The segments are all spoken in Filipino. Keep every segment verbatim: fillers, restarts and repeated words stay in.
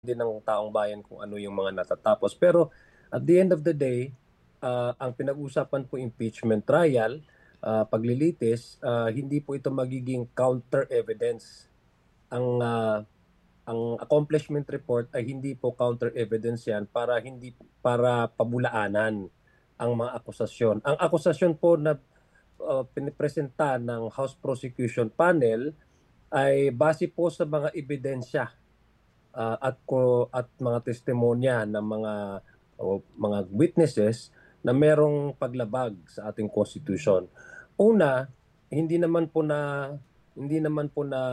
din ng taong bayan kung ano yung mga natatapos. Pero at the end of the day, uh, ang pinag-usapan po impeachment trial, uh, paglilitis, uh, hindi po ito magiging counter evidence. Ang uh, ang accomplishment report ay hindi po counter evidence yan para hindi para pabulaanan ang mga akusasyon. Ang akusasyon po na uh, pinipresenta ng House Prosecution Panel ay base po sa mga ebidensya uh, at ko at mga testimonya ng mga o mga witnesses na merong paglabag sa ating constitution. Una, hindi naman po na hindi naman po na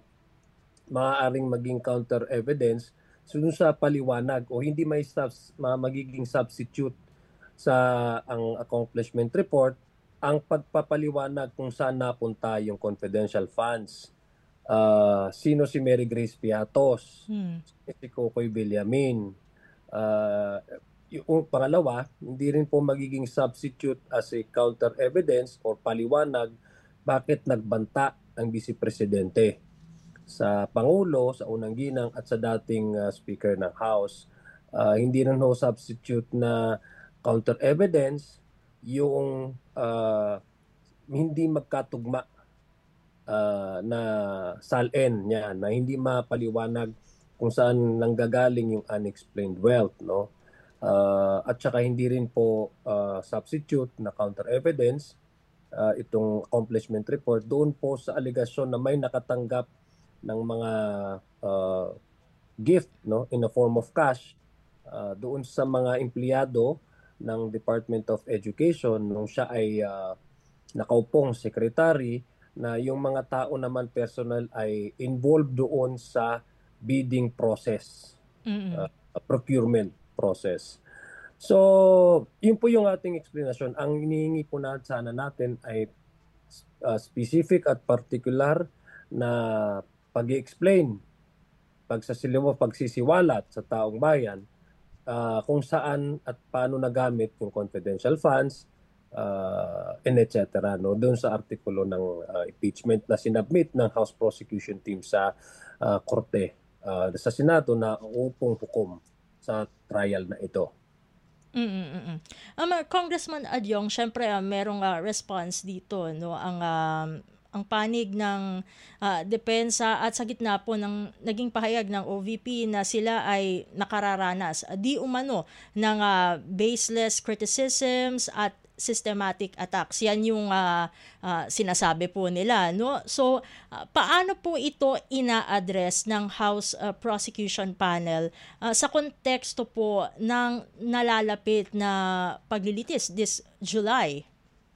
maaaring maging counter evidence dun sa paliwanag o hindi may subs, ma, magiging substitute sa ang accomplishment report ang pagpapaliwanag kung saan napunta yung confidential funds. Uh, sino si Mary Grace Piatos, Hmm. si Kokoy Villamin. Uh, yung pangalawa, hindi rin po magiging substitute as a counter evidence or paliwanag bakit nagbanta ang Vice Presidente sa Pangulo, sa unang ginang at sa dating uh, Speaker ng House. Uh, hindi rin ho substitute na counter evidence yung uh, hindi magkatugma uh, na salin niya, na hindi mapaliwanag kung saan nanggagaling yung unexplained wealth, no? Uh, at saka hindi rin po uh, substitute na counter evidence uh, itong accomplishment report doon po sa aligasyon na may nakatanggap ng mga uh, gift, no, in the form of cash uh, doon sa mga empleyado ng Department of Education nung siya ay uh, nakaupong secretary, na yung mga tao naman personal ay involved doon sa bidding process, uh, Mm. procurement process. So, yun po yung ating explanation. Ang hinihingi po na sana natin ay uh, specific at particular na pag-i-explain, pagsasiliwa, pagsisiwalat sa taong bayan uh, kung saan at paano nagamit yung confidential funds, uh, and et cetera. No? Doon sa artikulo ng uh, impeachment na sinubmit ng House Prosecution Team sa uh, Korte, uh, sa Senado na upong hukom sa trial na ito. Mm, mm. Um, ah, Congressman Adyong, siyempre ah, merong ah, response dito, no? Ang um, ang panig ng ah, depensa at sa gitna po ng naging pahayag ng O V P na sila ay nakararanas ah, di umano ng ah, baseless criticisms at systematic attacks. Yan yung ah, ah, sinasabi po nila, no? So, ah, paano po ito ina-address ng House ah, Prosecution Panel ah, sa konteksto po ng nalalapit na paglilitis this July?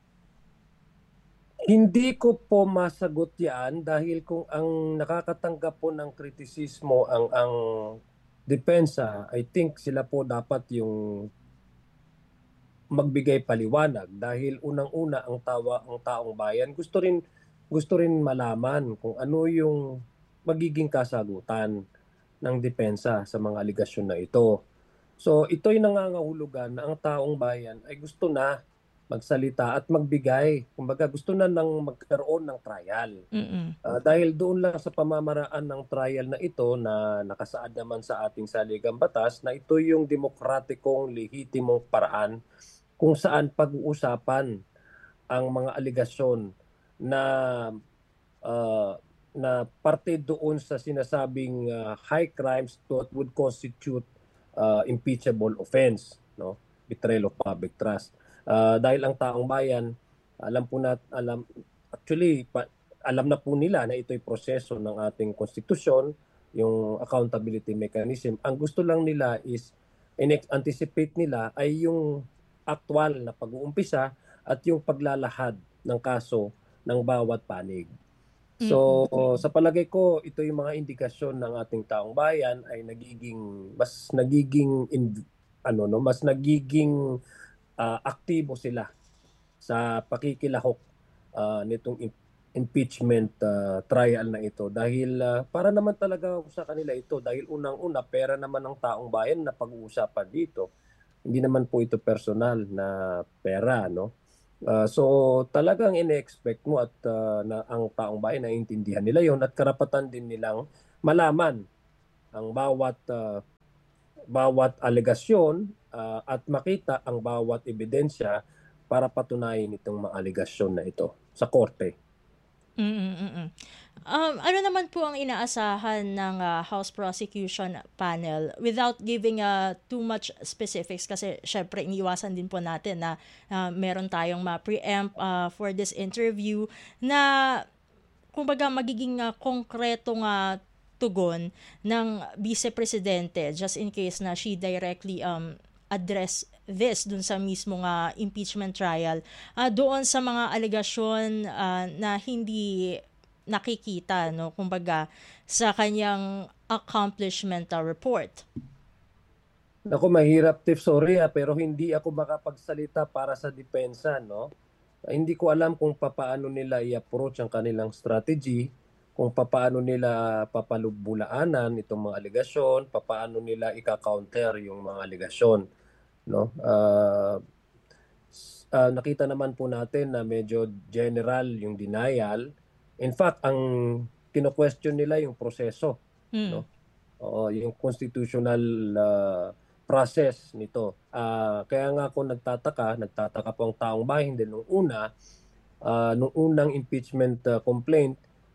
Hindi ko po masagot yan dahil kung ang nakakatanggap po ng kritisismo ang ang depensa, I think sila po dapat yung magbigay paliwanag dahil unang-una ang tawa ang taong bayan gusto rin gusto rin malaman kung ano yung magiging kasagutan ng depensa sa mga aligasyon na ito. So ito'y nangangahulugan na ang taong bayan ay gusto na magsalita at magbigay. Kumbaga gusto na nang magkaroon ng trial. Mm. Uh, dahil doon lang sa pamamaraan ng trial na ito na nakasaad naman sa ating saligang batas na ito yung demokratikong lehitimong paraan kung saan pag-uusapan ang mga aligasyon na uh, na parte doon sa sinasabing uh, high crimes that would constitute uh, impeachable offense, no? Betrayal of public trust. Uh, dahil ang taong bayan, alam po na alam actually pa, alam na po nila na ito'y proseso ng ating konstitusyon, yung accountability mechanism. Ang gusto lang nila is in-anticipate nila ay yung aktwal na pag-uumpisa at yung paglalahad ng kaso ng bawat panig. So, Mm. sa palagay ko, ito yung mga indikasyon ng ating taong bayan ay nagiging mas nagiging in, ano no, mas nagiging uh, aktibo sila sa pakikilahok uh, nitong impeachment uh, trial na ito dahil uh, para naman talaga sa kanila ito dahil unang-una pera naman ng taong bayan na pag-uusapan dito. Hindi naman po ito personal na pera, no? Uh, so talagang ine-expect mo at uh, na ang taong bayan naiintindihan nila yon at karapatan din nilang malaman ang bawat uh, bawat alegasyon uh, at makita ang bawat ebidensya para patunayan itong mga alegasyon na ito sa korte. Mm, mm, mm. Um, ano naman po ang inaasahan ng ah, House Prosecution Panel without giving ah, too much specifics kasi syempre iniwasan din po natin na ah, meron tayong ma-preempt ah, for this interview na kumbaga magiging ah, konkretong ah, tugon ng Vice Presidente just in case na she directly um, address this dun sa mismong ah, impeachment trial ah, doon sa mga alegasyon ah, na hindi nakikita no kumbaga sa kanyang accomplishment ah, report. Ako mahirap, Tiff, sorry ha, pero hindi ako makapagsalita para sa depensa, no? Ah, hindi ko alam kung papaano nila i-approach ang kanilang strategy, kung papaano nila papalubulaanan itong mga alegasyon, papaano nila ika-counter yung mga alegasyon, no? Ah, s- ah, nakita naman po natin na medyo general yung denial. In fact, ang kino-question nila yung proseso, Hmm. no? Oo, yung constitutional ah, process nito. Ah, kaya nga ako nagtataka, nagtataka po ang taong bayan din nung una, ah, nung unang impeachment ah, complaint,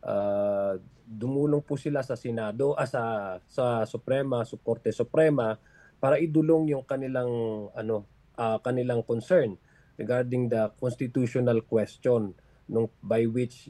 ah, dumulong po sila sa Senado, ah, sa sa Suprema, sa Korte Suprema para idulong yung kanilang ano, ah, kanilang concern regarding the constitutional question nung by which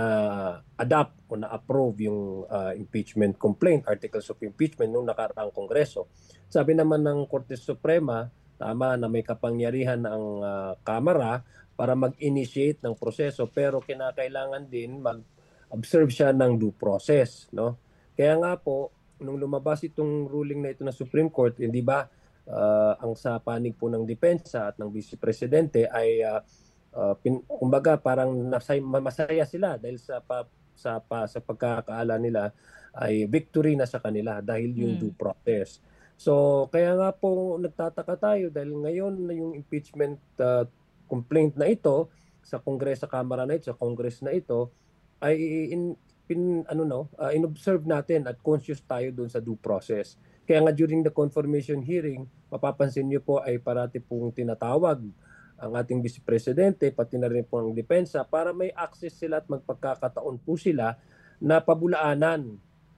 na adapt o na approve yung ah, impeachment complaint, articles of impeachment nung nakaraang Kongreso. Sabi naman ng Korte Suprema, tama na may kapangyarihan ang ah, Kamara para mag-initiate ng proseso pero kinakailangan din mag-observe siya ng due process, no? Kaya nga po nung lumabas itong ruling na ito ng Supreme Court, hindi ba ah, ang sa panig po ng depensa at ng Vice Presidente ay ah, ah, pin, kumbaga parang nasay, masaya sila dahil sa pa, sa pa, sa pagkakaala nila ay victory na sa kanila dahil yung due Hmm. process. So kaya nga po nagtataka tayo dahil ngayon na yung impeachment ah, complaint na ito sa Kongreso, sa Kamara na ito, sa Congress na ito ay in, pin, ano no, uh, inobserve natin at conscious tayo doon sa due process. Kaya nga during the confirmation hearing, mapapansin niyo po ay parati pong tinatawag ang ating Vice Presidente, pati na rin po ang depensa para may access sila at magpagkakataon po sila na pabulaanan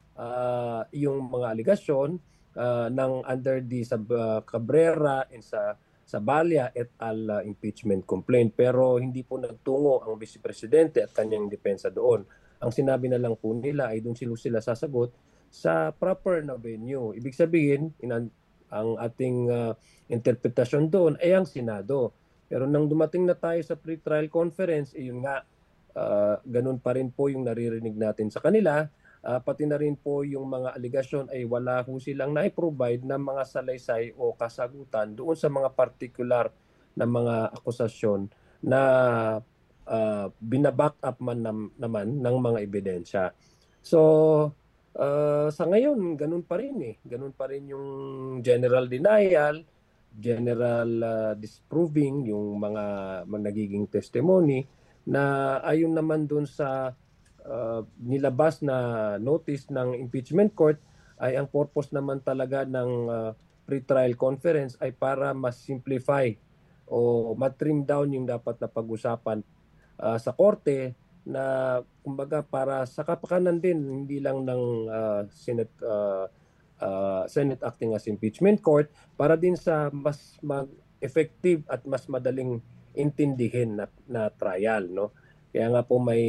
uh, yung mga aligasyon uh, ng under the sa uh, Cabrera and sa sa Balya et al. Uh, impeachment complaint. Pero hindi po nagtungo ang Vice Presidente at kanyang depensa doon. Ang sinabi na lang po nila ay doon sila sila sasagot sa proper na venue. Ibig sabihin, inan, ang ating uh, interpretasyon doon ay ang Senado. Pero nang dumating na tayo sa pre-trial conference, eh, yun nga, uh, ganun pa rin po yung naririnig natin sa kanila. Uh, pati na rin po yung mga aligasyon ay wala ho silang na-provide ng mga salaysay o kasagutan doon sa mga particular na mga akusasyon na uh, binaback up man nam, naman ng mga ebidensya. So, uh, sa ngayon, ganun pa rin eh. Ganun pa rin yung general denial, general uh, disproving yung mga, mga nagiging testimony na ayon naman doon sa uh, nilabas na notice ng impeachment court ay ang purpose naman talaga ng uh, pre-trial conference ay para mas simplify o matrim down yung dapat na pag-usapan uh, sa korte na kumbaga para sa kapakanan din hindi lang ng uh, Senate uh, uh, Senate acting as impeachment court para din sa mas mag-effective at mas madaling intindihin na, na trial, no? Kaya nga po may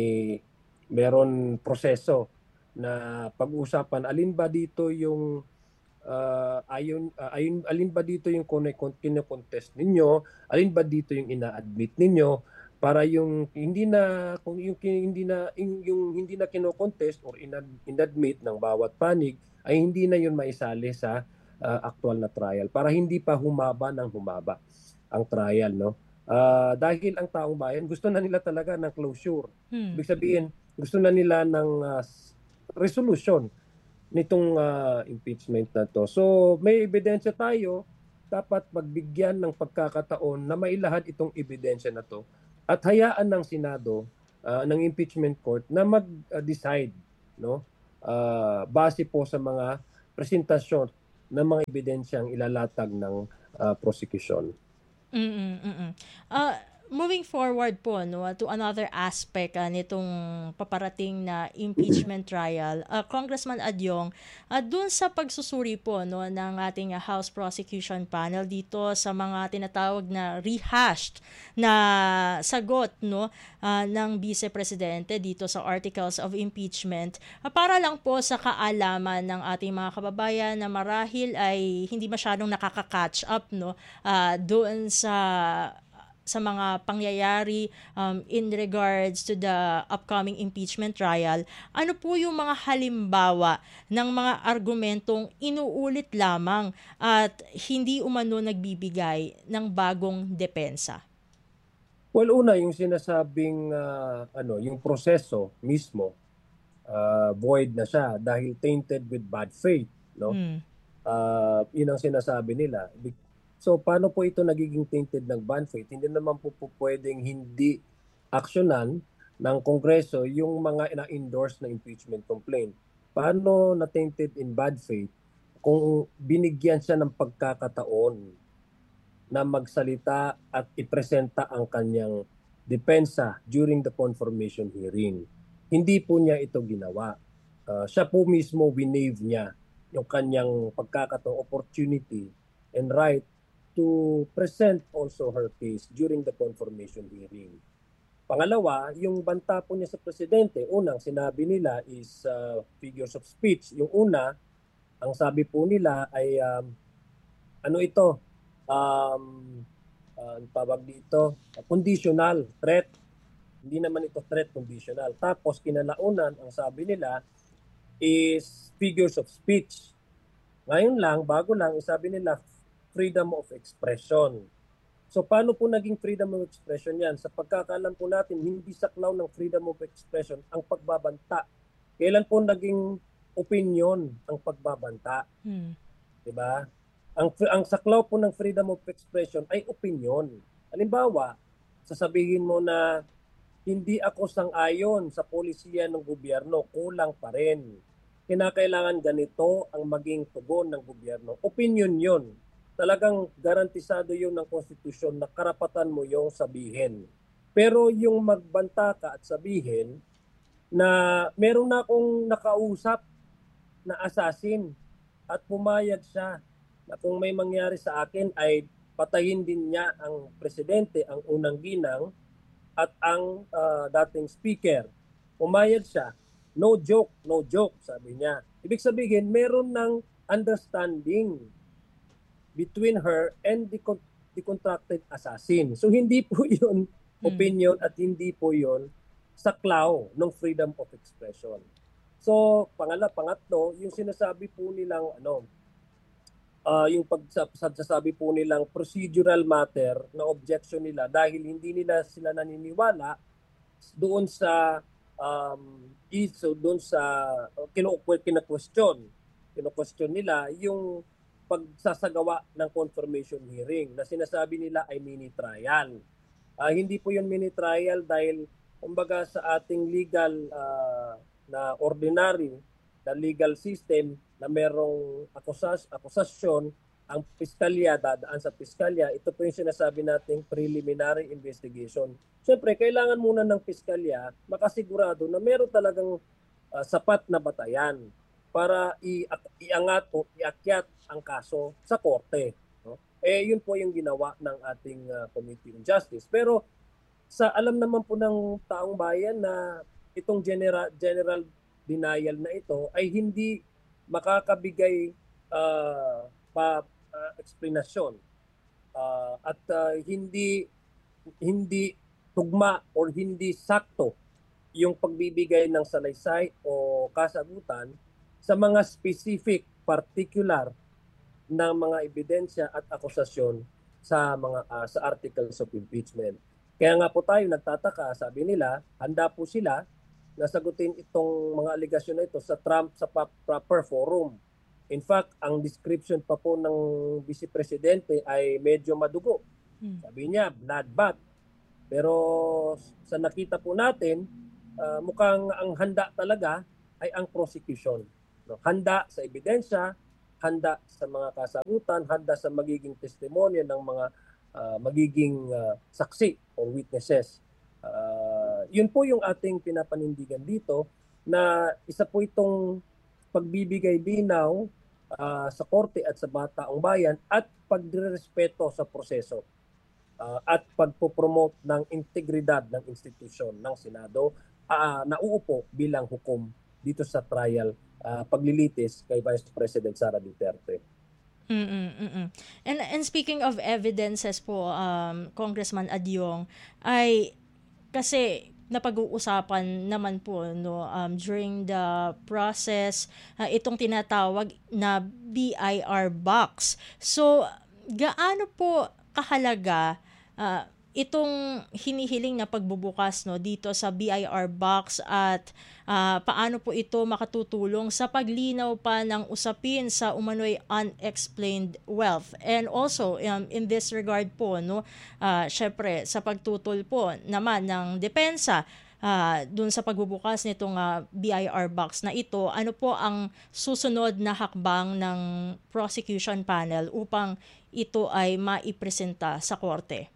meron proseso na pag-uusapan alin ba dito yung uh, ayon uh, ayon alin ba dito yung kino-contest ninyo, alin ba dito yung ina-admit ninyo para yung hindi na kung yung hindi na yung, yung hindi na kino-contest or inadmit ng bawat panig ay hindi na yun maisali sa uh, actual na trial para hindi pa humaba ng humaba ang trial, no? Uh, dahil ang taong bayan gusto na nila talaga ng closure. Hmm. Ibig sabihin, gusto na nila ng uh, resolution nitong uh, impeachment na to. So may ebidensya tayo, dapat magbigyan ng pagkakataon na mailahad itong ebidensya na to at hayaan ng Senado, uh, ng impeachment court na mag-decide, no? Uh, base po sa mga presentasyon ng mga ebidensyang ilalatag ng uh, prosecution. Mm, mm. Ah, moving forward po 'no, to another aspect, ah, nitong paparating na impeachment trial, ah, Congressman Adyong, ah, dun sa pagsusuri po 'no ng ating ah, House Prosecution Panel dito sa mga tinatawag na rehashed na sagot 'no, ah, ng Vice Presidente dito sa articles of impeachment, ah, para lang po sa kaalaman ng ating mga kababayan na marahil ay hindi masyadong nakaka-catch up 'no, ah, doon sa sa mga pangyayari um, in regards to the upcoming impeachment trial, ano po yung mga halimbawa ng mga argumentong inuulit lamang at hindi umano nagbibigay ng bagong depensa? Well, una yung sinasabing uh, ano, yung proseso mismo uh, void na siya dahil tainted with bad faith, no? Hmm. Uh, yun ang sinasabi nila. So paano po ito nagiging tainted ng bad faith? Hindi naman po, po pwedeng hindi aksyonan ng Kongreso yung mga na-endorse na impeachment complaint. Paano na tainted in bad faith kung binigyan siya ng pagkakataon na magsalita at ipresenta ang kanyang depensa during the confirmation hearing? Hindi po niya ito ginawa. Uh, siya po mismo winave niya yung kanyang pagkakataon, opportunity and right to present also her case during the confirmation hearing. Pangalawa, yung banta po niya sa presidente, unang sinabi nila is uh, figures of speech. Yung una, ang sabi po nila ay um, ano ito, um, uh, tawag dito, conditional threat. Hindi naman ito threat conditional. Tapos kinalaunan, ang sabi nila is figures of speech. Ngayon lang, bago lang, sabi nila freedom of expression. So paano po naging freedom of expression yan? Sa pagkakaalam po natin, hindi saklaw ng freedom of expression ang pagbabanta. Kailan po naging opinion ang pagbabanta? Hmm. Diba? Ang, ang saklaw po ng freedom of expression ay opinion. Halimbawa, sasabihin mo na hindi ako sang-ayon sa polisiya ng gobyerno, kulang pa rin. Kinakailangan ganito ang maging tugon ng gobyerno. Opinion yun. Talagang garantisado yun ng konstitusyon na karapatan mo yung sabihin. Pero yung magbanta ka at sabihin na meron na akong nakausap na assassin at pumayag siya na kung may mangyari sa akin ay patayin din niya ang presidente, ang unang ginang at ang uh, dating speaker. Pumayag siya. No joke, no joke, sabi niya. Ibig sabihin, meron ng understanding between her and the, con- the contracted assassin. So hindi po yun opinion at hindi po yun saklaw ng freedom of expression. So pangala, pangatlo, yung sinasabi po nilang ano, uh, yung pagsasabi po nilang procedural matter na objection nila dahil hindi nila sila naniniwala doon sa um, issue, doon sa kinu-question, kinu-question nila yung pagsasagawa ng confirmation hearing na sinasabi nila ay mini trial. Uh, hindi po yun mini trial dahil kumbaga sa ating legal uh, na ordinary na legal system na merong akusas, akusasyon, ang piskalya dadaan sa piskalya, ito po yung sinasabi nating preliminary investigation. Siyempre, kailangan muna ng piskalya makasigurado na meron talagang uh, sapat na batayan para i- iangat o iakyat ang kaso sa korte. No? Eh, yun po yung ginawa ng ating uh, Committee on Justice. Pero sa alam naman po ng taong bayan na itong general, general denial na ito ay hindi makakabigay uh, pa uh, explanation uh, at uh, hindi hindi tugma or hindi sakto yung pagbibigay ng salaysay o kasagutan sa mga specific, particular ng mga ebidensya at akusasyon sa mga uh, sa articles of impeachment. Kaya nga po tayo nagtataka, sabi nila, handa po sila na sagutin itong mga aligasyon na ito sa Trump sa proper forum. In fact, ang description pa po ng Vice Presidente ay medyo madugo. Sabi niya, bloodbath. Pero sa nakita po natin, uh, mukhang ang handa talaga ay ang prosecution. No? Handa sa ebidensya, handa sa mga kasagutan, handa sa magiging testimonya ng mga uh, magiging uh, saksi o witnesses. Uh, yun po yung ating pinapanindigan dito na isa po itong pagbibigay linaw uh, sa korte at sa bataong bayan at pagrespeto sa proseso uh, at pagpopromote ng integridad ng institusyon ng Senado uh, na uupo bilang hukom dito sa trial uh, paglilitis kay Vice President Sara Duterte. Mm, mm. And and speaking of evidences po, um, Congressman Adyong, ay kasi napag-uusapan naman po no um, during the process uh, itong tinatawag na B I R box. So gaano po kahalaga uh, itong hinihiling na pagbubukas no dito sa B I R box at uh, paano po ito makatutulong sa paglinaw pa ng usapin sa umano'y unexplained wealth. And also um, in this regard po no uh, syempre sa pagtutol po naman ng depensa uh, dun sa pagbubukas nitong uh, B I R box na ito, ano po ang susunod na hakbang ng prosecution panel upang ito ay maipresenta sa korte?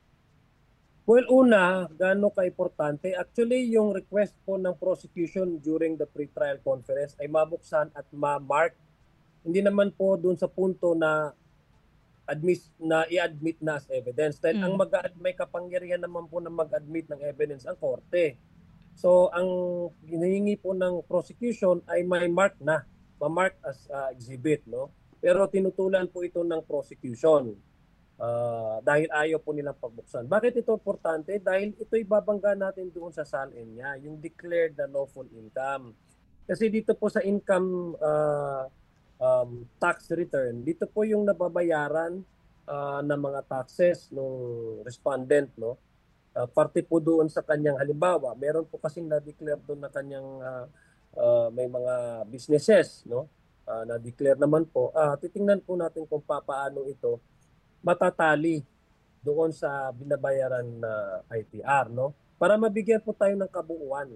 Well, una, gaano ka-importante? Actually, yung request po ng prosecution during the pre-trial conference ay mabuksan at ma-mark. Hindi naman po dun sa punto na admit na i-admit na as evidence. Dahil mm. ang mag may kapangyarihan naman po na mag-admit ng evidence ang korte. So, ang hinihingi po ng prosecution ay may mark na, ma-mark as uh, exhibit, no? Pero tinutulan po ito ng prosecution. Uh, dahil ayaw po nilang pagbuksan. Bakit ito importante? Dahil ito'y babangga natin doon sa salin niya, yung declared na lawful income. Kasi dito po sa income uh, um, tax return, dito po yung nababayaran uh, ng mga taxes ng respondent, no? Uh, parte po doon sa kanyang halimbawa, meron po kasing na-declare doon na kanyang uh, uh, may mga businesses, no? Uh, na-declare naman po. Uh, titingnan po natin kung papaano ito matatali doon sa binabayaran na I T R, no? Para mabigyan po tayo ng kabuuan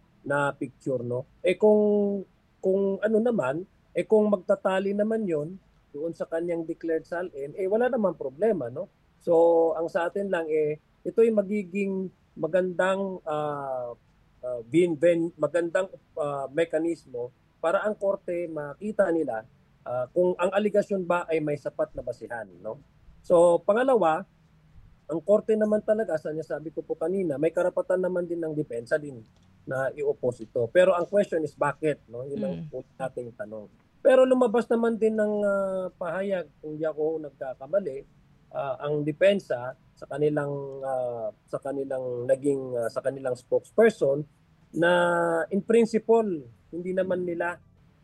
na picture, no? Eh kung kung ano naman, eh kung magtatali naman 'yon doon sa kanyang declared salin, eh wala namang problema, no? So ang sa atin lang eh ito ay magiging magandang uh, uh, bin, bin, magandang uh, mekanismo para ang korte makita nila uh, kung ang aligasyon ba ay may sapat na basihan, no? So, pangalawa, ang korte naman talaga, sa niya sabi ko po kanina, may karapatan naman din ng depensa din na i-oppose ito. Pero ang question is bakit? No? Yun ang mm. nating tanong. Pero lumabas naman din ng uh, pahayag, kung di ako nagkakamali, uh, ang depensa sa kanilang uh, sa kanilang naging uh, sa kanilang spokesperson na in principle hindi naman nila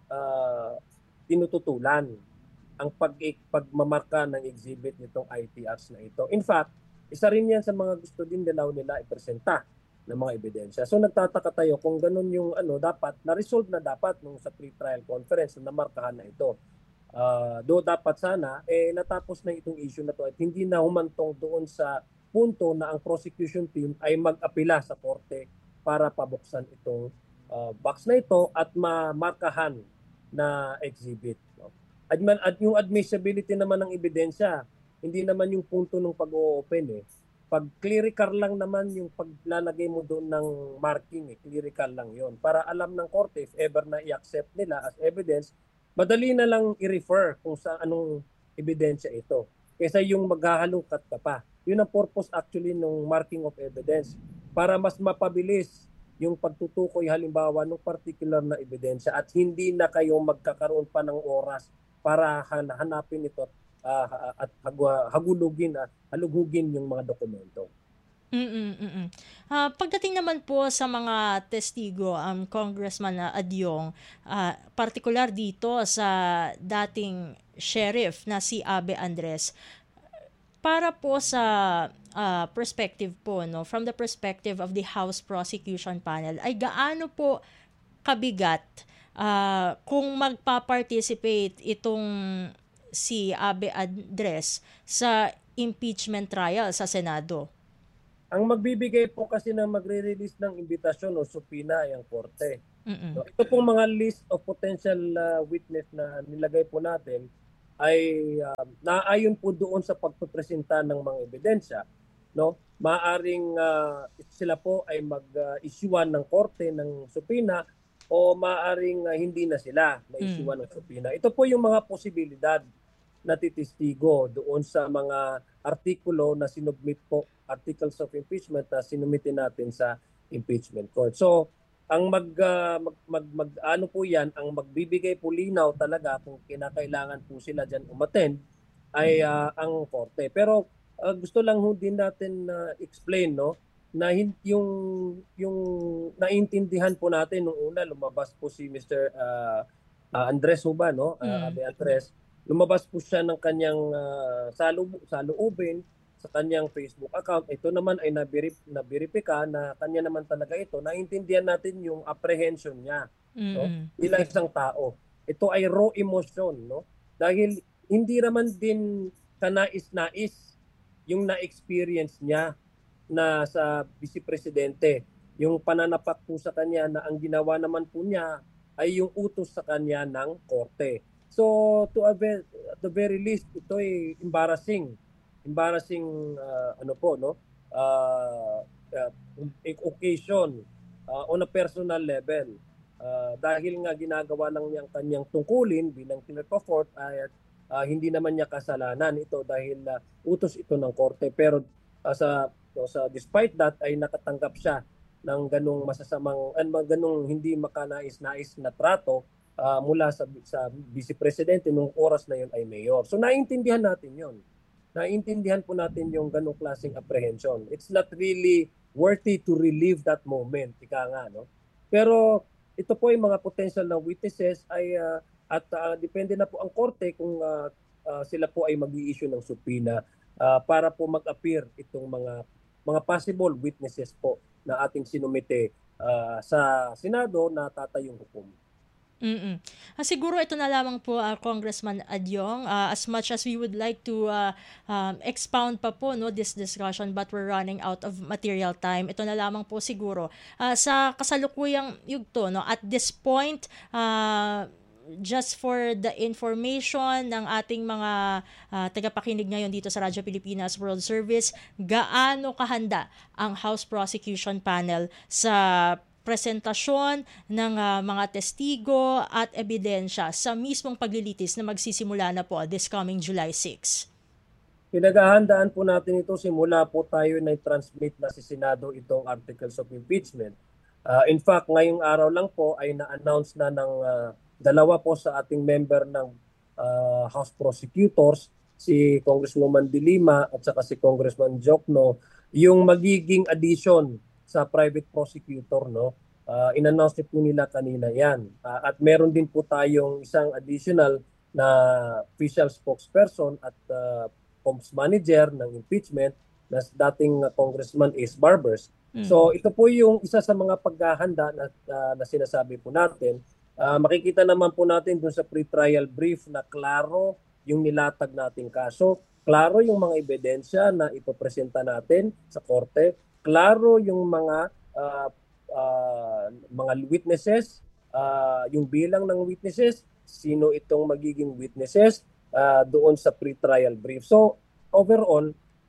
uh, tinututulan ang pag pagmamarka ng exhibit nitong I T Rs na ito. In fact, isa rin yan sa mga gusto din nila nila ipresenta ng mga ebidensya. So nagtataka tayo kung ganun yung ano dapat na-resolve na dapat nung sa pre-trial conference na namarkahan na ito. Uh, do dapat sana eh natapos na itong issue na to at hindi na humantong doon sa punto na ang prosecution team ay mag-apela sa korte para pabuksan itong uh, box na ito at mamarkahan na exhibit. No? At yung admissibility naman ng ebidensya, hindi naman yung punto ng pag-o-open eh. Pag clerical lang naman yung paglalagay mo doon ng marking eh, clerical lang yon para alam ng korte if ever na i-accept nila as evidence, madali na lang i-refer kung sa anong ebidensya ito. Kaysa yung maghahalungkat ka pa. Yun ang purpose actually ng marking of evidence para mas mapabilis yung pagtutukoy halimbawa ng particular na ebidensya at hindi na kayo magkakaroon pa ng oras para hanapin ito uh, at hagulugin at halughugin yung mga dokumento. Mm, mm. Ah, pagdating naman po sa mga testigo, um, Congressman uh, Adyong, ah, partikular dito sa dating sheriff na si Abe Andres, para po sa ah, perspective po, no, from the perspective of the House Prosecution Panel, ay gaano po kabigat uh, kung magpa-participate itong si Abe Andres sa impeachment trial sa Senado? Ang magbibigay po kasi ng magre-release ng imbitasyon o supina ay ang korte. Mm. No, ito pong mga list of potential uh, witness na nilagay po natin ay uh, naayon po doon sa pagpepresenta ng mga ebidensya, no? Maaring uh, sila po ay mag-issuean uh, ng korte ng subpoena o maaring uh, hindi na sila Mm. ma-issuean ng subpoena. Ito po yung mga posibilidad na titistigo doon sa mga artikulo na sinubmit po, articles of impeachment na sinumitin natin sa impeachment court. So, ang mag, uh, mag, mag, mag ano po yan, ang magbibigay po linaw talaga kung kinakailangan po sila dyan umattend ay uh, ang korte. Pero uh, gusto lang ho din natin na uh, explain, no, na hin- yung yung naintindihan po natin nung una lumabas po si Mister Uh, uh, Andres ho ba, no? Uh, Mm. Abe Andres, lumabas po siya ng kanyang uh, salu saloobin sa kanyang Facebook account. Ito naman ay nabirip, nabiripika na kanya naman talaga ito. Naintindihan natin yung apprehension niya, no? Mm. Bilang isang tao. Ito ay raw emotion, no? Dahil hindi naman din kanais-nais yung na-experience niya na sa vice presidente. Yung pananapak po sa kanya na ang ginawa naman po niya ay yung utos sa kanya ng korte. So to a very, at the very least ito ay embarrassing embarrassing uh, ano po, no, uh, uh, occasion uh, on a personal level, uh, dahil nga ginagawa lang niya ang kanyang tungkulin bilang clerk of court ay uh, hindi naman niya kasalanan ito dahil uh, utos ito ng korte, pero uh, sa so, sa despite that ay nakatanggap siya ng ganung masasamang and ganung hindi makanais-nais na trato uh, mula sa sa vice presidente nung oras na yon ay mayor. So naintindihan natin yon, naintindihan po natin yung ganong klaseng apprehension. It's not really worthy to relive that moment, ika nga, no? Pero ito po yung mga potential na witnesses ay uh, at uh, depende na po ang korte kung uh, uh, sila po ay mag-i-issue ng subpoena uh, para po mag-appear itong mga mga possible witnesses po na ating sinumite uh, sa Senado na tatayong hukom. Mm. Ah, siguro ito na lamang po, ah, Congressman Adyong, ah, as much as we would like to ah, um, expound pa po, no, this discussion, but we're running out of material time. Ito na lamang po siguro. Ah, sa kasalukuyang yugto, no, at this point, ah, just for the information ng ating mga ah, tagapakinig ngayon dito sa Radyo Pilipinas World Service, gaano kahanda ang House Prosecution Panel sa presentasyon ng ah, mga testigo at ebidensya sa mismong paglilitis na magsisimula na po this coming July sixth? Pinaghahandaan po natin ito simula po tayo na transmit na sa Senado itong articles of impeachment. Uh, in fact, ngayong araw lang po ay na-announce na ng uh, dalawa po sa ating member ng uh, House Prosecutors, si Congresswoman De Lima at saka si Congressman Jokno, yung magiging addition sa private prosecutor, no? Uh, in-announce po nila kanina yan. Uh, at meron din po tayong isang additional na official spokesperson at uh, Comms Manager ng impeachment na dating uh, Congressman Ace Barbers. Mm. So ito po yung isa sa mga paghahanda na, uh, na sinasabi po natin. Uh, makikita naman po natin dun sa pre-trial brief na klaro yung nilatag nating kaso, klaro yung mga ebidensya na ipopresenta natin sa korte, klaro yung mga uh, uh, mga witnesses, uh, yung bilang ng witnesses, sino itong magiging witnesses uh, doon sa pre-trial brief. So overall,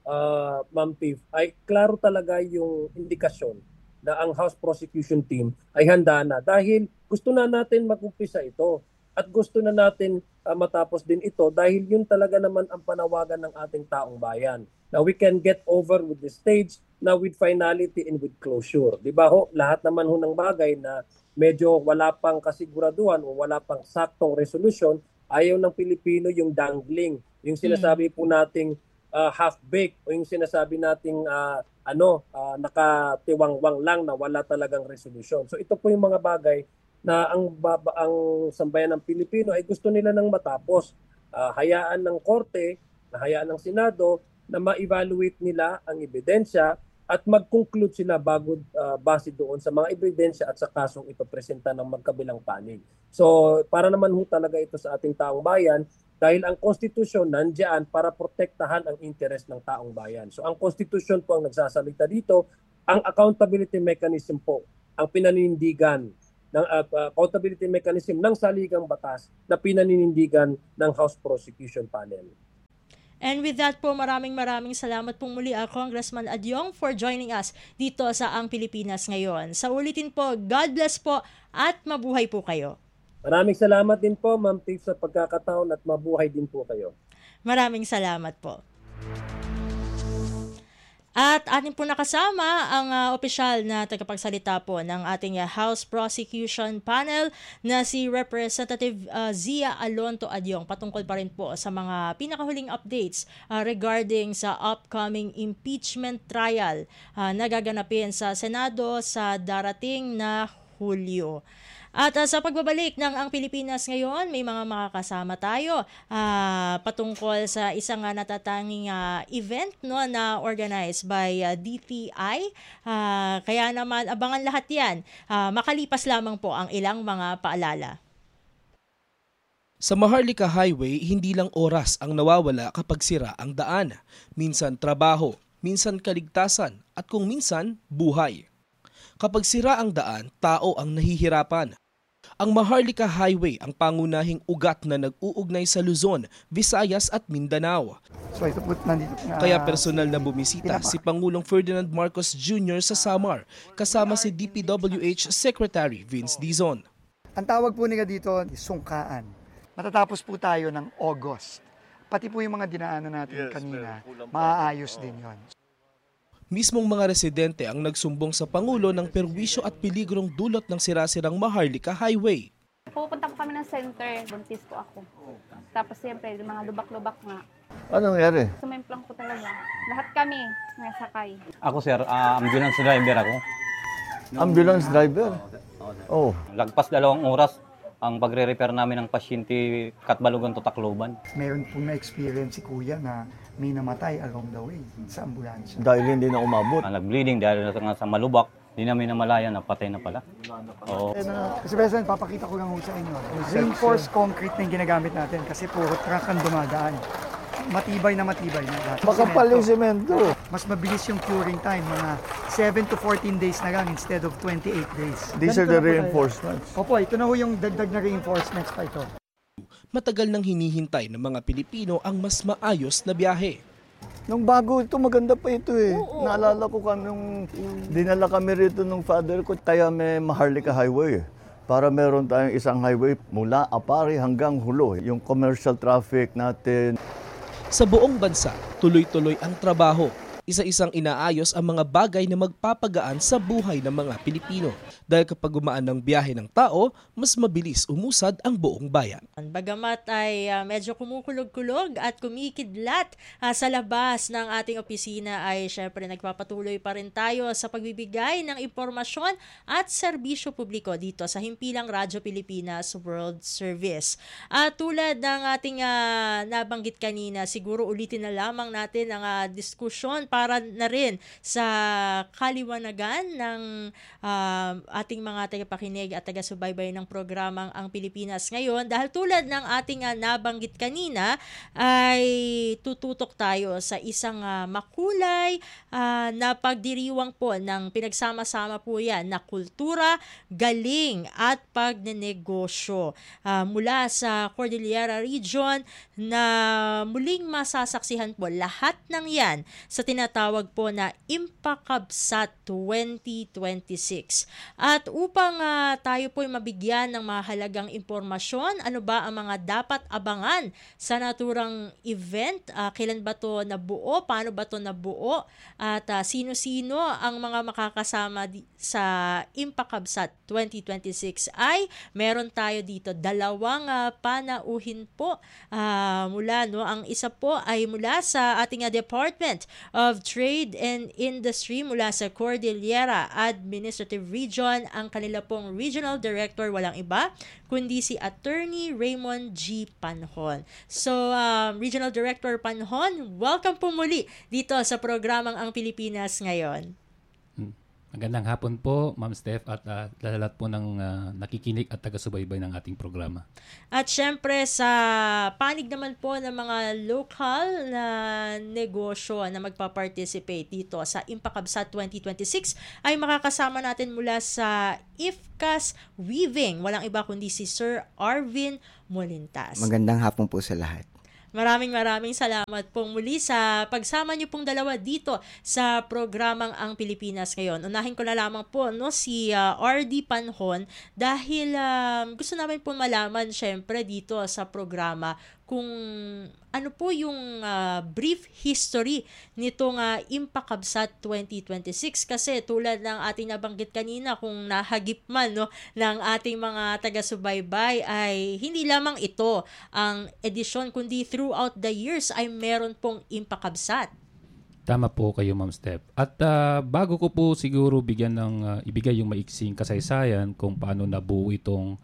uh, Ma'am Tiff, ay klaro talaga yung indikasyon na ang House Prosecution Team ay handa na dahil gusto na natin mag-umpisa ito at gusto na natin uh, matapos din ito dahil yun talaga naman ang panawagan ng ating taong bayan. Now we can get over with the stage na with finality and with closure. Di ba ho, lahat naman ho ng bagay na medyo wala pang kasiguraduhan o wala pang saktong resolution, ayaw ng Pilipino yung dangling, yung sinasabi po nating uh, half-baked o yung sinasabi nating uh, ano, uh, nakatiwangwang lang na wala talagang resolution. So ito po yung mga bagay na ang, baba, ang sambayan ng Pilipino ay gusto nila nang matapos. Uh, hayaan ng korte, hayaan ng Senado na ma-evaluate nila ang ebidensya at mag-conclude sila bago uh, base doon sa mga ebidensya at sa kasong ito presenta ng magkabilang panig. So para naman ho talaga ito sa ating taong bayan dahil ang konstitusyon nandiyan para protektahan ang interes ng taong bayan. So ang konstitusyon po ang nagsasalita dito, ang accountability mechanism po, ang pinanindigan ng uh, accountability mechanism ng saligang batas na pinaninindigan ng House Prosecution Panel. And with that po, maraming maraming salamat po muli uh, Congressman Adyong for joining us dito sa Ang Pilipinas Ngayon. Sa ulitin po, God bless po at mabuhay po kayo. Maraming salamat din po, Ma'am Tiff, sa pagkakataon at mabuhay din po kayo. Maraming salamat po. At atin po nakasama ang uh, opisyal na tagapagsalita po ng ating uh, House Prosecution Panel na si Representative uh, Zia Alonto Adyong, patungkol pa rin po sa mga pinakahuling updates uh, regarding sa upcoming impeachment trial uh, na gaganapin sa Senado sa darating na Hulyo. At uh, sa pagbabalik ng Ang Pilipinas Ngayon, may mga makakasama tayo uh, patungkol sa isang uh, natatanging uh, event no, na organized by uh, D T I. Uh, kaya naman abangan lahat yan. Uh, makalipas lamang po ang ilang mga paalala. Sa Maharlika Highway, hindi lang oras ang nawawala kapag sira ang daan. Minsan trabaho, minsan kaligtasan, at kung minsan buhay. Kapag sira ang daan, tao ang nahihirapan. Ang Maharlika Highway ang pangunahing ugat na nag-uugnay sa Luzon, Visayas at Mindanao. So ito po nandito. Uh, Kaya personal na bumisita si Pangulong Ferdinand Marcos Junior sa Samar, kasama si D P W H Secretary Vince Dizon. Ang tawag po nila dito, sungkaan. Matatapos po tayo ng August. Pati po yung mga dinaanan natin yes, kanina, maaayos din yon. Mismong mga residente ang nagsumbong sa Pangulo ng perwisyo at peligrong dulot ng sirasirang Maharlika Highway. Pupunta po kami ng center, buntis po ako. Tapos siyempre, mga lubak-lubak nga. Ano nangyari? Sumemplang po talaga. Lahat kami nasakay. Ako sir, uh, ambulance driver ako. Ambulance driver? Oh. Lagpas dalawang oras ang pagre-repair namin ng pasyente Katbalogan to Tacloban. Meron pong na-experience si Kuya na may namatay along the way sa ambulansya. Dahil hindi na umabot. Uh, nag-bleeding dahil na sa malubak, hindi namin namalaya na patay na pala. Oo. Kasi President, papakita ko lang ho sa inyo. Reinforced concrete na yung ginagamit natin kasi puro truck ang dumadaan. Matibay na matibay na lahat. Makapal yung semento. Mas mabilis yung curing time, mga seven to fourteen days na lang instead of twenty-eight days. These are the reinforcements. Opo, ito na ho yung dagdag na reinforcements pa ito. Matagal nang hinihintay ng mga Pilipino ang mas maayos na biyahe. Nung bago ito, maganda pa ito eh. Oo, naalala ko kami nung dinala kami rito nung father ko. Kaya may Maharlika Highway eh. Para meron tayong isang highway mula Apari hanggang Hulo. Yung commercial traffic natin. Sa buong bansa, tuloy-tuloy ang trabaho. Isa-isang inaayos ang mga bagay na magpapagaan sa buhay ng mga Pilipino. Dahil kapag gumaan ng biyahe ng tao, mas mabilis umusad ang buong bayan. Bagamat ay uh, medyo kumukulog-kulog at kumikidlat uh, sa labas ng ating opisina, ay syempre nagpapatuloy pa rin tayo sa pagbibigay ng impormasyon at serbisyo publiko dito sa Himpilang Radyo Pilipinas World Service. At uh, tulad ng ating uh, nabanggit kanina, siguro ulitin na lamang natin ang uh, diskusyon para na rin sa kaliwanagan ng uh, ating mga tagapakinig at taga-subaybay ng programang Ang Pilipinas Ngayon. Dahil tulad ng ating uh, nabanggit kanina, ay tututok tayo sa isang uh, makulay uh, na pagdiriwang po ng pinagsama-sama po yan na kultura, galing at pagnenegosyo uh, mula sa Cordillera Region na muling masasaksihan po lahat ng yan sa tinatawag po na Impakabsat twenty twenty-six. At upang uh, tayo po ay mabigyan ng mahalagang impormasyon, ano ba ang mga dapat abangan sa naturang event, uh, kailan ba to nabuo, paano ba to nabuo, at uh, sino-sino ang mga makakasama di- sa Impakabsat twenty twenty-six, ay meron tayo dito dalawang uh, panauhin po uh, mula, no, ang isa po ay mula sa ating uh, Department of Trade and Industry mula sa Cordillera Administrative Region. Ang kanila pong Regional Director, walang iba kundi si Attorney Raymond G. Panhon. So, um, Regional Director Panhon, welcome po muli dito sa programang Ang Pilipinas Ngayon. Magandang hapon po, Ma'am Steph, at uh, lahat po ng uh, nakikinig at taga-subaybay ng ating programa. At syempre sa panig naman po ng mga local na negosyo na magpa-participate dito sa Impakabsat twenty twenty-six ay makakasama natin mula sa IFCAS Weaving. Walang iba kundi si Sir Arvin Molintas. Magandang hapon po sa lahat. Maraming maraming salamat pong muli sa pagsama niyo pong dalawa dito sa programang Ang Pilipinas Ngayon. Unahin ko na lamang po no, si uh, R D Panhon dahil um, gusto namin po malaman syempre dito sa programa kung ano po yung uh, brief history nitong uh, Impakabsat twenty twenty-six kasi tulad ng ating nabanggit kanina kung nahagip man no, ng ating mga taga-subaybay ay hindi lamang ito ang edisyon kundi throughout the years ay meron pong Impakabsat. Tama po kayo, Ma'am Steph. At uh, bago ko po siguro bigyan ng uh, ibigay yung maiksing kasaysayan kung paano nabuo itong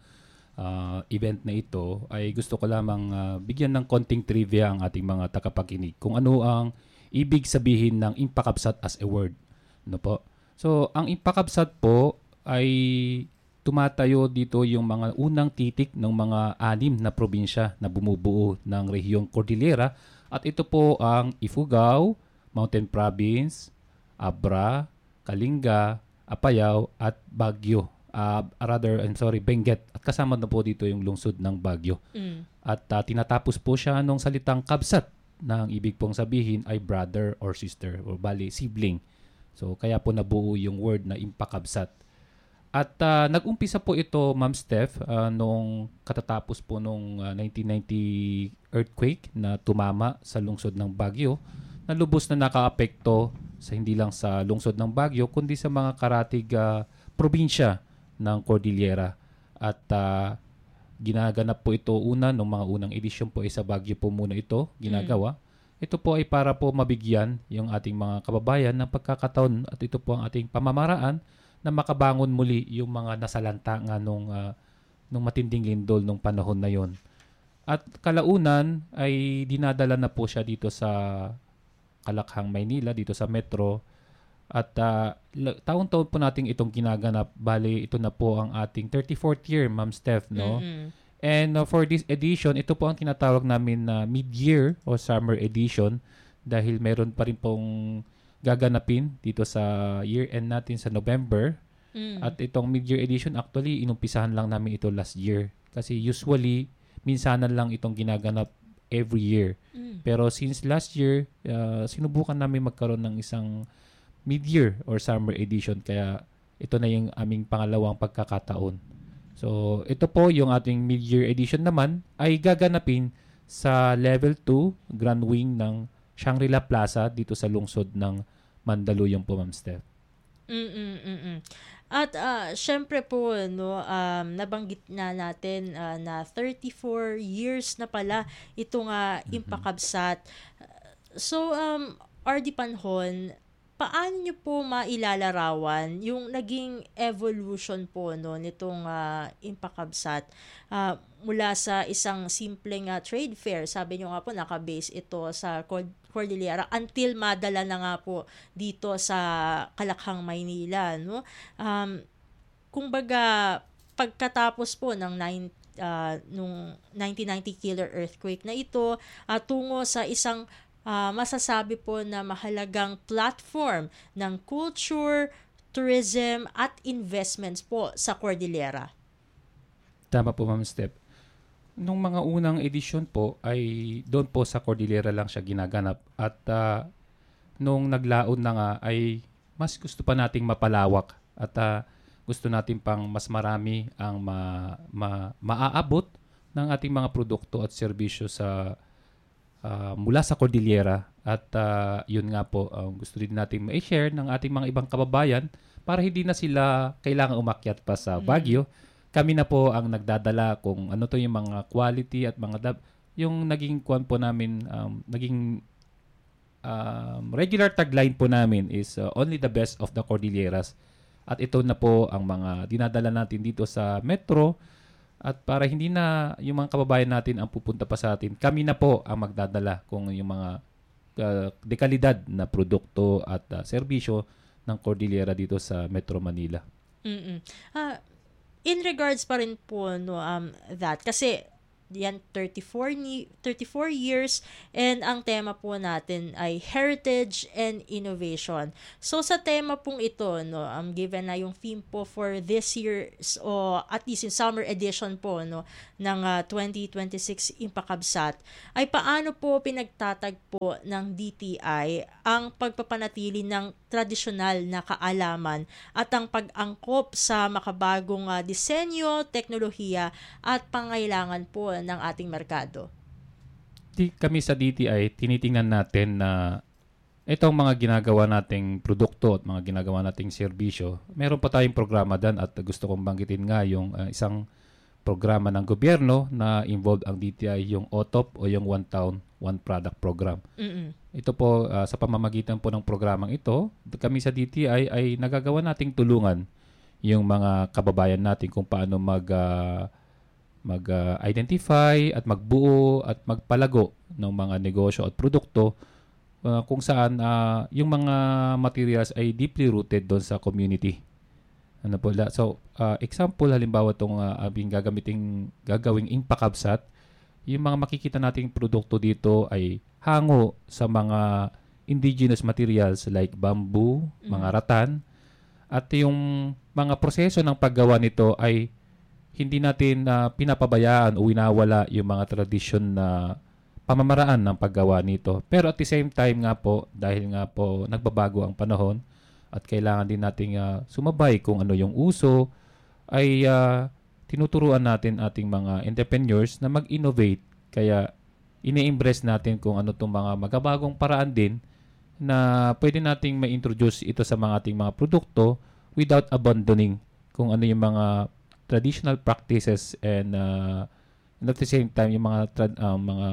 Uh, event na ito, ay gusto ko lamang uh, bigyan ng konting trivia ang ating mga tagapakinig kung ano ang ibig sabihin ng Impakabsat as a word. Ano po? So, ang Impakabsat po ay tumatayo dito yung mga unang titik ng mga anim na probinsya na bumubuo ng rehiyong Cordillera at ito po ang Ifugao, Mountain Province, Abra, Kalinga, Apayao at Baguio. Uh, rather, I'm sorry, Benguet. At kasama na po dito yung lungsod ng Baguio. Mm. At uh, tinatapos po siya nung salitang kabsat na ang ibig pong sabihin ay brother or sister or bali, sibling. So, kaya po nabuo yung word na Impakabsat. At uh, nag-umpisa po ito, Ma'am Steph, uh, nung katatapos po nung uh, nineteen ninety earthquake na tumama sa lungsod ng Baguio na lubos na nakaapekto sa hindi lang sa lungsod ng Baguio kundi sa mga karatig uh, probinsya ng Cordillera at uh, ginaganap po ito una nung mga unang edisyon po ay sa Baguio po muna ito ginagawa. Mm. Ito po ay para po mabigyan yung ating mga kababayan ng pagkakataon at ito po ang ating pamamaraan na makabangon muli yung mga nasalanta nga nung, uh, nung matinding lindol nung panahon na yon. At kalaunan ay dinadala na po siya dito sa Kalakhang, Maynila, dito sa Metro. At uh, taon-taon po natin itong ginaganap. Bali, ito na po ang ating thirty-fourth year, Ma'am Steph, no? Mm-hmm. And uh, for this edition, ito po ang tinatawag namin na uh, mid-year o summer edition dahil meron pa rin pong gaganapin dito sa year-end natin sa November. Mm. At itong mid-year edition, actually, inumpisahan lang namin ito last year. Kasi usually, minsanan lang itong ginaganap every year. Mm. Pero since last year, uh, sinubukan namin magkaroon ng isang mid-year or summer edition kaya ito na yung aming pangalawang pagkakataon. So, ito po yung ating mid-year edition naman ay gaganapin sa Level two Grand Wing ng Shangri-La Plaza dito sa lungsod ng Mandaluyong po, Ma'am Steph. Mm-mm-mm. At uh, syempre po no um, nabanggit na natin uh, na thirty-four years na pala itong uh, Impakabsat. So um R D Panhon, paano niyo po mailalarawan yung naging evolution po no nitong uh, Impakabsat uh, mula sa isang simpleng uh, trade fair, sabi niyo nga po naka-base ito sa Cordillera until madala na nga po dito sa Kalakhang, Maynila, no? Um, kumbaga pagkatapos po ng nine, uh, nung nineteen ninety killer earthquake na ito, uh, tungo sa isang Uh, masasabi po na mahalagang platform ng culture, tourism at investments po sa Cordillera. Tama po, Ma'am Steph. Nung mga unang edisyon po ay doon po sa Cordillera lang siya ginaganap at uh, nung naglaon na nga ay mas gusto pa nating mapalawak at uh, gusto natin pang mas marami ang ma, ma, maaabot ng ating mga produkto at serbisyo sa Uh, mula sa Cordillera at uh, yun nga po uh, gusto din natin ma-share ng ating mga ibang kababayan para hindi na sila kailangan umakyat pa sa Baguio. Mm. Kami na po ang nagdadala kung ano to yung mga quality at mga dab- yung naging kuan po namin um, naging um, regular tagline po namin is uh, only the best of the Cordilleras at ito na po ang mga dinadala natin dito sa Metro. At para hindi na yung mga kababayan natin ang pupunta pa sa atin, kami na po ang magdadala kung yung mga uh, dekalidad na produkto at uh, serbisyo ng Cordillera dito sa Metro Manila. Mm. Ah, in regards pa rin po no um that kasi yan thirty-four ni thirty-four years and ang tema po natin ay heritage and innovation. So sa tema pong ito no, um given na yung theme po for this year's o at least in summer edition po no ng uh, twenty twenty-six Impakabsat ay paano po pinagtatagpo ng D T I ang pagpapanatili ng tradisyonal na kaalaman at ang pag-angkop sa makabagong uh, disenyo, teknolohiya at pangailangan po ng ating merkado. Di, kami sa D T I, tinitingnan natin na itong mga ginagawa nating produkto at mga ginagawa nating serbisyo, meron pa tayong programa dan at gusto kong banggitin nga yung uh, isang programa ng gobyerno na involved ang D T I, yung O T O P o yung One Town, One Product Program. Mm-mm. Ito po, uh, sa pamamagitan po ng programang ito, kami sa D T I ay nagagawa nating tulungan yung mga kababayan natin kung paano mag uh, mag-identify uh, at magbuo at magpalago ng mga negosyo at produkto uh, kung saan uh, yung mga materials ay deeply rooted doon sa community. Ano po, so uh, example halimbawa itong uh, abing gagamiting gagawing Impakabsat, yung mga makikita nating produkto dito ay hango sa mga indigenous materials like bamboo, mm-hmm. mga rattan, at yung mga proseso ng paggawa nito ay hindi natin uh, pinapabayaan o winawala yung mga tradisyon na pamamaraan ng paggawa nito. Pero at the same time nga po, dahil nga po nagbabago ang panahon at kailangan din nating uh, sumabay kung ano yung uso, ay uh, tinuturuan natin ating mga entrepreneurs na mag-innovate. Kaya ini-embrace natin kung ano itong mga magabagong paraan din na pwede nating ma-introduce ito sa mga ating mga produkto without abandoning kung ano yung mga traditional practices and, uh, and at the same time yung mga tra- uh, mga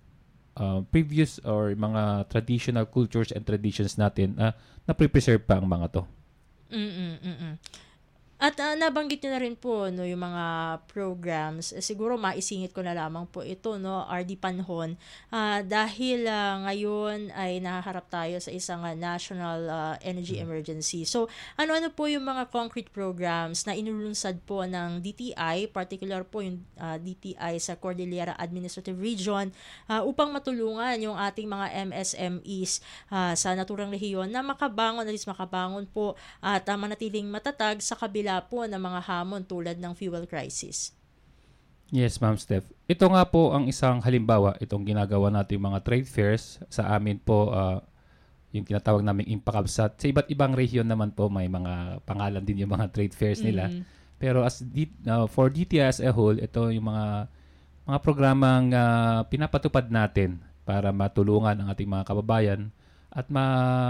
uh, previous or mga traditional cultures and traditions natin uh, na pre-preserve pa ang mga to. Mm-mm-mm. At uh, nabanggit niyo na rin po no yung mga programs. Eh, siguro maisingit ko na lamang po ito no R D Panhon uh, dahil uh, ngayon ay nahaharap tayo sa isang uh, national uh, energy emergency. So ano-ano po yung mga concrete programs na inulunsad po ng D T I, particular po yung uh, D T I sa Cordillera Administrative Region uh, upang matulungan yung ating mga M S M Es uh, sa naturang rehiyon na makabangon, at least makabangon po at uh, manatiling matatag sa kabila po ng mga hamon tulad ng fuel crisis. Yes, Ma'am Steph. Ito nga po ang isang halimbawa, itong ginagawa nating mga trade fairs. Sa amin po, uh, yung tinatawag naming Impakabsat. Sa iba't ibang region naman po, may mga pangalan din yung mga trade fairs nila. Mm-hmm. Pero as D- uh, for D T I as a whole, ito yung mga mga programang uh, pinapatupad natin para matulungan ang ating mga kababayan at ma...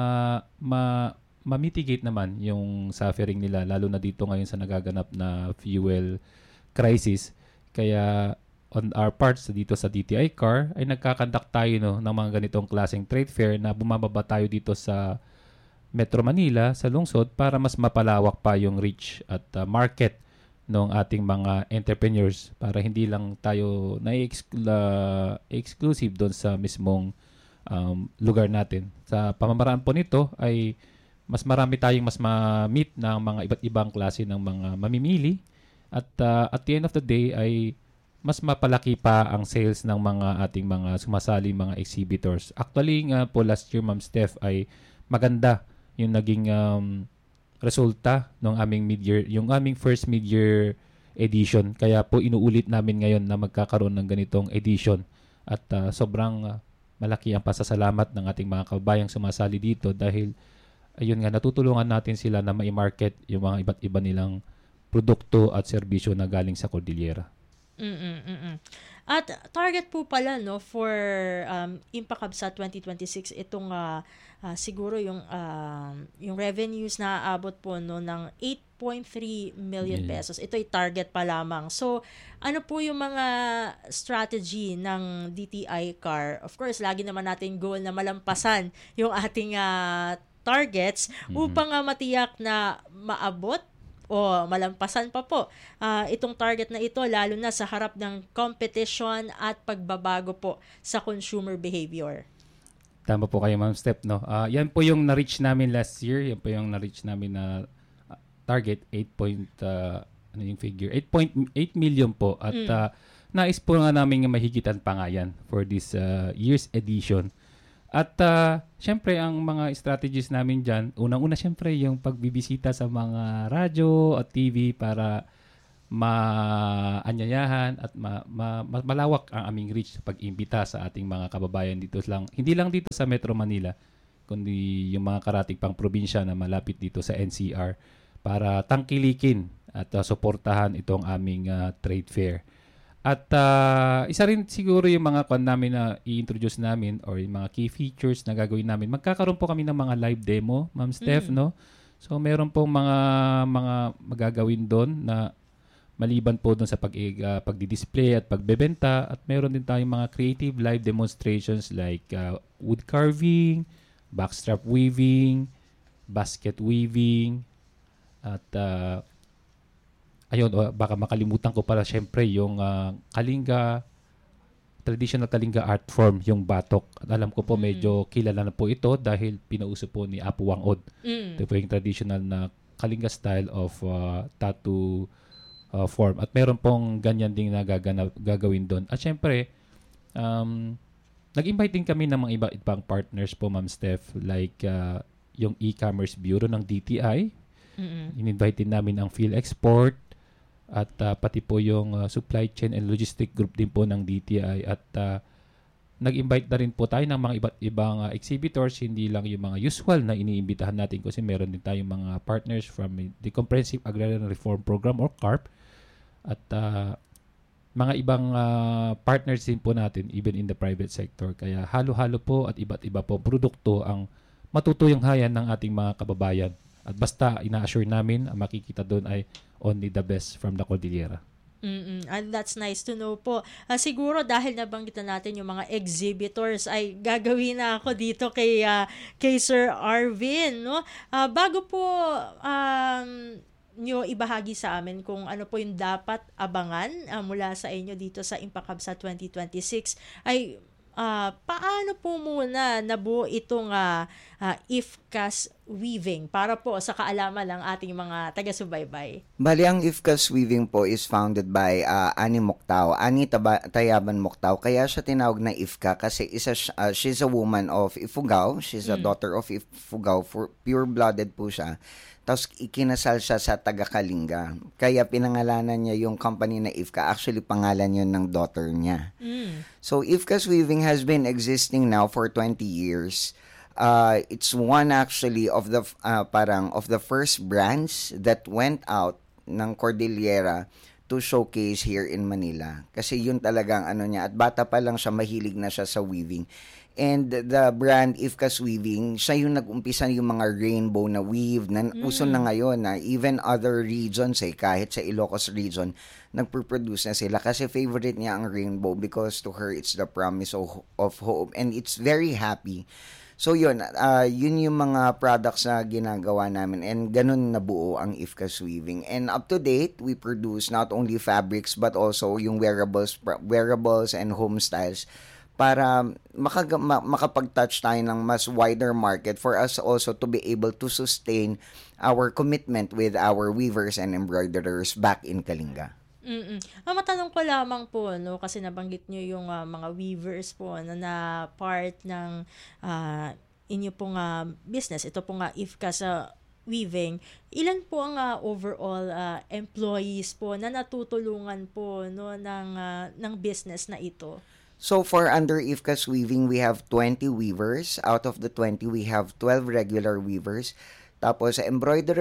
ma ma-mitigate naman yung suffering nila, lalo na dito ngayon sa nagaganap na fuel crisis. Kaya on our parts dito sa D T I C A R ay nagkakandak tayo no, ng mga ganitong klaseng trade fair na bumababa tayo dito sa Metro Manila, sa lungsod, para mas mapalawak pa yung reach at uh, market ng ating mga entrepreneurs para hindi lang tayo na-exclusive doon sa mismong um, lugar natin. Sa pamamaraan po nito ay mas marami tayong mas ma-meet ng mga iba't ibang klase ng mga mamimili at uh, at the end of the day ay mas mapalaki pa ang sales ng mga ating mga sumasali mga exhibitors. Actually nga po last year, Ma'am Steph, ay maganda yung naging um, resulta ng aming mid-year, yung aming first mid-year edition. Kaya po inuulit namin ngayon na magkakaroon ng ganitong edition at uh, sobrang uh, malaki ang pasasalamat ng ating mga kababayang sumasali dito dahil ayun nga, natutulungan natin sila na ma-market yung mga iba't iba nilang produkto at serbisyo na galing sa Cordillera. Mm-mm-mm. At target po pala no for um, Impakabsat twenty twenty-six itong uh, uh, siguro yung uh, yung revenues na aabot po no ng eight point three million yeah. pesos. Ito ay target pa lamang. So ano po yung mga strategy ng D T I C A R? Of course, lagi naman natin goal na malampasan yung ating uh, targets upang uh, matiyak na maabot o malampasan pa po uh, itong target na ito, lalo na sa harap ng competition at pagbabago po sa consumer behavior. Tama po kayo, Ma'am Steph, no? Ah, yan po yung na-reach namin last year. Yan po yung na-reach namin na ah, target, eight point, ah, ano yung figure? eight point eight million po. At Mm. ah, nais po nga namin mahigitan pa nga yan for this ah, year's edition. At uh, syempre, ang mga strategies namin dyan, unang-una syempre yung pagbibisita sa mga radyo at T V para maanyayahan at ma, ma, ma- malawak ang aming reach sa pag-imbita sa ating mga kababayan dito lang. Hindi lang dito sa Metro Manila, kundi yung mga karatig pang probinsya na malapit dito sa N C R para tangkilikin at uh, suportahan itong aming uh, trade fair. At uh, isa rin siguro yung mga kwan namin na i-introduce namin or yung mga key features na gagawin namin. Magkakaroon po kami ng mga live demo, Ma'am Steph, Mm. no? So meron pong mga mga magagawin doon na maliban po doon sa pag uh, pagdi-display at pagbebenta, at meron din tayong mga creative live demonstrations like uh, wood carving, backstrap weaving, basket weaving, at uh, ayun, o, baka makalimutan ko pala syempre yung uh, Kalinga, traditional Kalinga art form, yung batok. At alam ko po Mm. medyo kilala na po ito dahil pinauso po ni Apo Wangod. Mm. Ito po yung traditional na Kalinga style of uh, tattoo uh, form. At meron pong ganyan din na gagana, gagawin doon. At syempre, um, nag-invite din kami ng mga iba ibang partners po, Ma'am Steph, like uh, yung e-commerce bureau ng D T I. Mm-mm. In-invite din namin ang PhilExport at uh, pati po yung uh, supply chain and logistic group din po ng D T I, at uh, nag-invite na rin po tayo ng mga iba't ibang uh, exhibitors, hindi lang yung mga usual na iniimbitahan natin kasi meron din tayong mga partners from the Comprehensive Agrarian Reform Program or C A R P, at uh, mga ibang uh, partners din po natin even in the private sector. Kaya halo-halo po at iba't iba po produkto ang matutuyong hayan ng ating mga kababayan. At basta ina-assure namin, ang makikita doon ay only the best from the Cordillera. Mm-mm. And that's nice to know po. Ah, siguro dahil nabanggitan natin yung mga exhibitors, ay gagawin na ako dito kay ah, kay Sir Arvin, no? Ah, bago po um nyo ibahagi sa amin kung ano po yung dapat abangan ah, mula sa inyo dito sa Impacab sa twenty twenty-six, ay ah, paano po muna nabuo itong ah, ah, I F C A S Weaving para po sa kaalaman ng ating mga taga-subaybay? Bali, ang I F C A S Weaving po is founded by uh, Ani Moctao, Ani Taba- Tayaban Moctao. Kaya siya tinawag na I F C A kasi isa, siya- uh, she's a woman of Ifugao. She's a Mm. daughter of Ifugao. For, pure-blooded po siya. Tapos ikinasal siya sa taga-Kalinga. Kaya pinangalanan niya yung company na I F C A. Actually, pangalan yun ng daughter niya. Mm. So, I F C A S Weaving has been existing now for twenty years. Uh, it's one actually of the uh, parang of the first brands that went out ng Cordillera to showcase here in Manila. Kasi yun talagang ano niya. At bata pa lang siya, mahilig na siya sa weaving. And the brand I F C A S Weaving, siya yung nag-umpisa yung mga rainbow na weave na Mm. uso na ngayon na even other regions eh, kahit sa Ilocos region, nagpo-produce na sila kasi favorite niya ang rainbow because to her it's the promise of, of hope and it's very happy. So yun, uh, yun yung mga products na ginagawa namin and ganun nabuo ang I F C A S Weaving. And up to date, we produce not only fabrics but also yung wearables, wearables and home styles para makag- ma- makapag-touch tayo ng mas wider market for us also to be able to sustain our commitment with our weavers and embroiderers back in Kalinga. Mm. Ah, matanong ko lamang po, no, kasi nabanggit nyo yung ah, mga weavers po na, na part ng ah, inyo pong ah, business. Ito po nga I F C A sa Weaving. Ilan po ang ah, overall ah, employees po na natutulungan po, no, ng ah, ng business na ito? So for under I F C A S Weaving, we have twenty weavers. Out of the twenty, we have twelve regular weavers. Tapos sa embroidery